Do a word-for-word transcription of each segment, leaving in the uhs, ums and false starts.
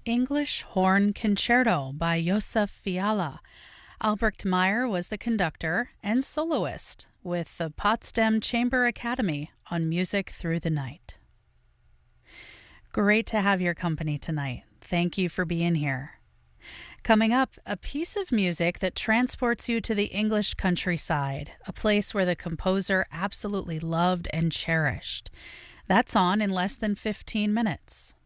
English Horn Concerto by Josef Fiala. Albrecht Meyer was the conductor and soloist with the Potsdam Chamber Academy on Music Through the Night. Great to have your company tonight. Thank you for being here. Coming up, a piece of music that transports you to the English countryside, a place where the composer absolutely loved and cherished. That's on in less than fifteen minutes.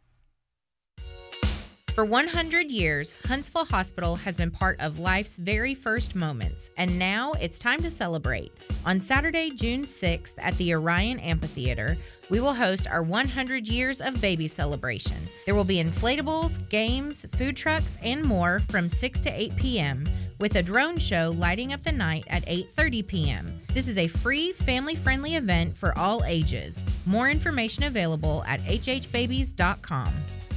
For one hundred years, Huntsville Hospital has been part of life's very first moments, and now it's time to celebrate. On Saturday, June sixth at the Orion Amphitheater, we will host our one hundred Years of Baby celebration. There will be inflatables, games, food trucks, and more from six to eight p.m., with a drone show lighting up the night at eight thirty p.m. This is a free, family-friendly event for all ages. More information available at h h babies dot com.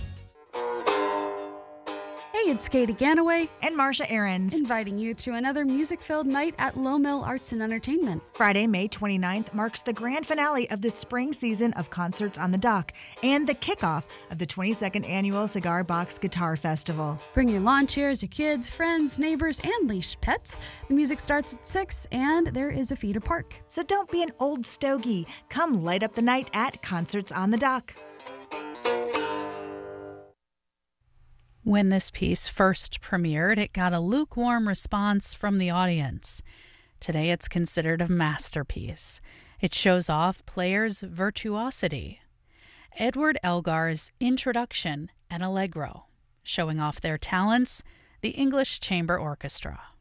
Hey, it's Katie Ganaway and Marsha Ahrens, inviting you to another music-filled night at Low Mill Arts and Entertainment. Friday, May twenty-ninth marks the grand finale of the spring season of Concerts on the Dock and the kickoff of the twenty-second annual Cigar Box Guitar Festival. Bring your lawn chairs, your kids, friends, neighbors, and leashed pets. The music starts at six, and there is a fee to park. So don't be an old stogie. Come light up the night at Concerts on the Dock. When this piece first premiered, it got a lukewarm response from the audience. Today, it's considered a masterpiece. It shows off players' virtuosity. Edward Elgar's Introduction and Allegro, showing off their talents, the English Chamber Orchestra.